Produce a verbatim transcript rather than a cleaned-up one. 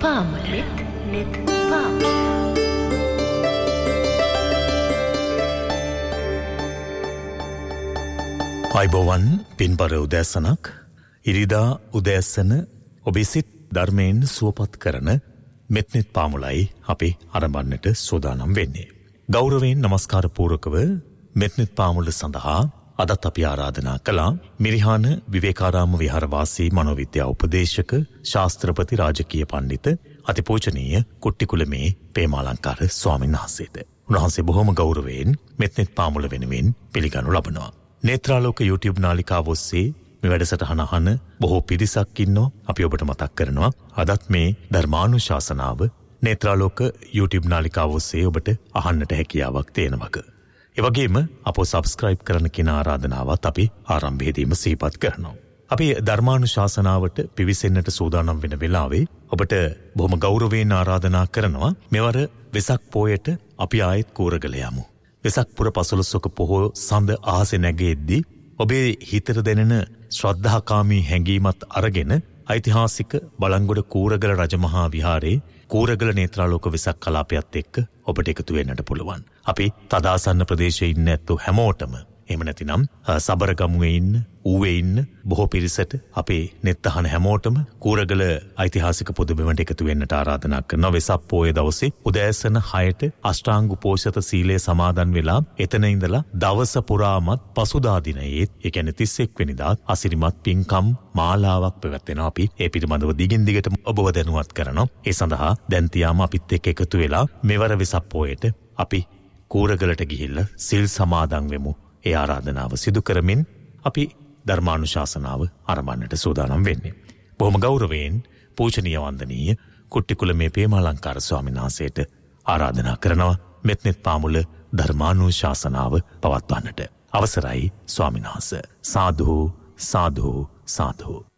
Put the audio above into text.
පාමුල net net පාමුල. අයිබෝවන් පින්බර උදෑසනක් ඉරිදා උදෑසන ඔබේ සිත් ධර්මයෙන් සුවපත් කරන මෙත්නෙත් පාමුලයි අපි ආරම්භන්නට සූදානම් වෙන්නේ. ගෞරවයෙන් নমස්කාර පූර්වකව මෙත්නෙත් පාමුල සඳහා අදත් අපි ආරාධනා කළා මිරිහාන විවේකාරාම විහාරවාසී මනෝවිද්‍යා උපදේශක ශාස්ත්‍රපති රාජකීය පඬිත අතිපූජනීය කුට්ටිකුලමේ පේමාලංකාර ස්වාමීන් වහන්සේට. උන්වහන්සේ බොහොම ගෞරවයෙන් මෙත්නෙත් පාමුල වෙනුවෙන් පිළිගනු ලබනවා. නේත්‍රාලෝක YouTube නාලිකාව ඔස්සේ මේ වැඩසටහන අහන බොහෝ පිරිසක් ඉන්නවා. අපි ඔබට මතක් කරනවා අදත් මේ ධර්මානුශාසනාව නේත්‍රාලෝක YouTube නාලිකාව ඔස්සේ ඔබට අහන්නට හැකියාවක් තියෙනවා. ඒ වගේම අපව subscribe කරන්න කියන ආරාධනාවත් අපි ආරම්භයේදීම සිහිපත් කරනවා. අපි ධර්මානුශාසනාවට පිවිසෙන්නට සූදානම් වෙන වෙලාවේ ඔබට බොහොම ගෞරවයෙන් ආරාධනා කරනවා මෙවර වෙසක් පෝයට අපි ආයෙත් කූරගල යමු. වෙසක් පුර පසළොස්වක පොහොය සඳ අහසේ නැගෙද්දී ඔබේ හිතට දැනෙන ශ්‍රද්ධාකාමී හැඟීමත් අරගෙන ඓතිහාසික බලංගොඩ කූරගල රජමහා විහාරයේ කූරගල නේත්‍රාලෝක වෙසක් කලාපයත් එක්ක ඔබට එකතු වෙන්නට පුළුවන්. අපි තදාසන්න ප්‍රදේශයේ ඉන්න ඇත්තෝ හැමෝටම එහෙම නැතිනම් සබරගමුවේ ඉන්න ඌවේ ඉන්න බොහෝ පිරිසට අපේ නෙත් අහන හැමෝටම කූරගල ඓතිහාසික පොදුබිමට එකතු වෙන්නට ආරාධනා කරනවා. වෙසක් පොයේ දවසේ උදෑසන හයට අෂ්ටාංග උපෝසත සීලය සමාදන් වෙලා එතන ඉඳලා දවස පුරාමත් පසුදා දිනයේ ඒ කියන්නේ තිස් එක් වෙනිදා අසිරිමත් පින්කම් මාලාවක් පැවැත්වෙනවා. අපි ඒ පිළිබඳව දිගින් දිගට ඔබව දැනුවත් කරනවා. ඒ සඳහා දැන් තියාම අපිත් එක්ක එකතු වෙලා මෙවර වෙසක් පොයට අපි කූරගලට ගිහිල්ලා සිල් සමාදන් වෙමු. ඒ ආරාධනාව සිදු කරමින් අපි ධර්මානුශාසනාව ආරම්භන්නට සූදානම් වෙන්නේ. බොහොම ගෞරවයෙන් පූජනීය වන්දනීය කුට්ටිකුලමේ පේමාලංකාර ස්වාමීන් වහන්සේට ආරාධනා කරනවා මෙත්නෙත් පාමුල ධර්මානුශාසනාව පවත්වන්නට. අවසරයි ස්වාමීන් වහන්සේ. සාදු සාදු සාදු.